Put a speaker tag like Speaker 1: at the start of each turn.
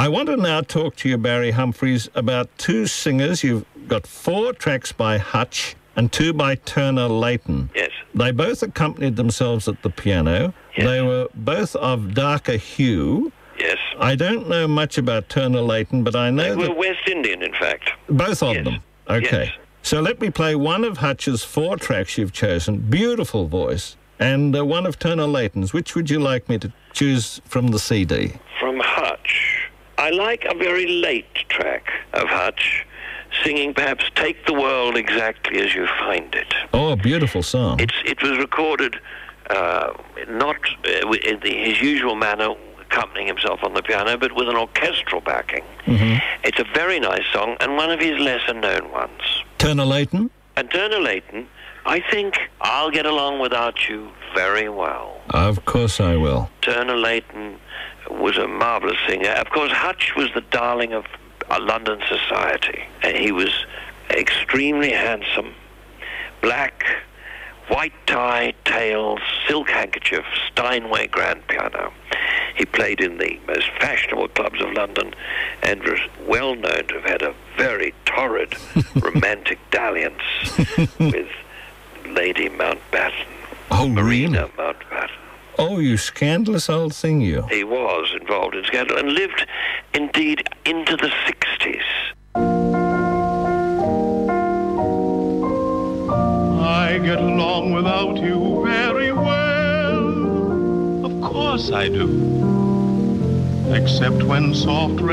Speaker 1: I want to now talk to you, Barry Humphries, about two singers. You've got 4 tracks by Hutch and 2 by Turner Layton.
Speaker 2: Yes.
Speaker 1: They both accompanied themselves at the piano.
Speaker 2: Yes.
Speaker 1: They were both of darker hue.
Speaker 2: Yes.
Speaker 1: I don't know much about Turner Layton, but I know
Speaker 2: They were
Speaker 1: that...
Speaker 2: West Indian, in fact.
Speaker 1: Both of
Speaker 2: Yes.
Speaker 1: them? Okay.
Speaker 2: Yes.
Speaker 1: So let me play one of Hutch's 4 tracks you've chosen, beautiful voice, and one of Turner Layton's. Which would you like me to choose from the CD?
Speaker 2: From Hutch. I like a very late track of Hutch, singing perhaps Take the World Exactly As You Find It.
Speaker 1: Oh, a beautiful song.
Speaker 2: It was recorded not in his usual manner, accompanying himself on the piano, but with an orchestral backing.
Speaker 1: Mm-hmm.
Speaker 2: It's a very nice song, and one of his lesser-known ones.
Speaker 1: Turner Layton?
Speaker 2: And Turner Layton, I think I'll Get Along Without You very well.
Speaker 1: Of course I will.
Speaker 2: Turner Layton was a marvelous singer. Of course, Hutch was the darling of London society. And he was extremely handsome, black, white tie, tails, silk handkerchief, Steinway grand piano. He played in the most fashionable clubs of London and was well known to have had a very torrid romantic dalliance with Lady Mountbatten.
Speaker 1: Oh,
Speaker 2: Marina
Speaker 1: really?
Speaker 2: Mountbatten.
Speaker 1: Oh, you scandalous old thing, you.
Speaker 2: He was involved in scandal and lived, indeed, into the 60s.
Speaker 3: I get along without you very well. Of course I do. Except when soft rain